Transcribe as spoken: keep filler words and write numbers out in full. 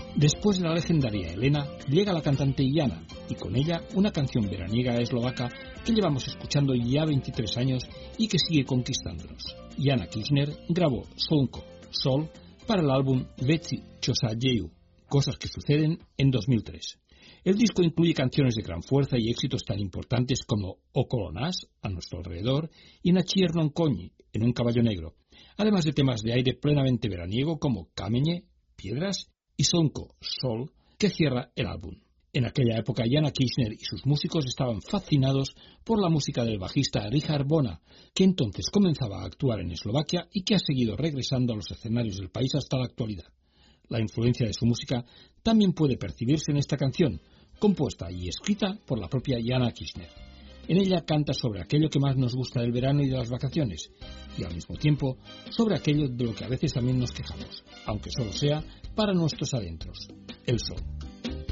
Después de la legendaria Elena, llega la cantante Jana, y con ella una canción veraniega eslovaca que llevamos escuchando ya veintitrés años y que sigue conquistándonos. Jana Kirchner grabó Sonko, Sol, para el álbum Veci Čosajeju, Cosas que suceden, en dos mil tres. El disco incluye canciones de gran fuerza y éxitos tan importantes como Okolo nas, a nuestro alrededor, y Na Čiernom Konji, en un caballo negro, además de temas de aire plenamente veraniego como Kamenje, Piedras, y Sonko, Sol, que cierra el álbum. En aquella época, Jana Kirchner y sus músicos estaban fascinados por la música del bajista Richard Bona, que entonces comenzaba a actuar en Eslovaquia y que ha seguido regresando a los escenarios del país hasta la actualidad. La influencia de su música también puede percibirse en esta canción, compuesta y escrita por la propia Jana Kirchner. En ella canta sobre aquello que más nos gusta del verano y de las vacaciones, y al mismo tiempo sobre aquello de lo que a veces también nos quejamos, aunque solo sea para nuestros adentros, el sol.